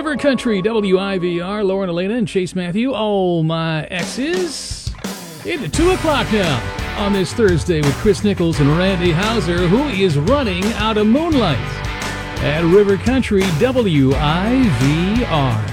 River Country, WIVR, Lauren Elena and Chase Matthew, all my exes. Into 2 o'clock now on this Thursday with Chris Nichols and Randy Hauser, who is running out of moonlight at River Country, WIVR.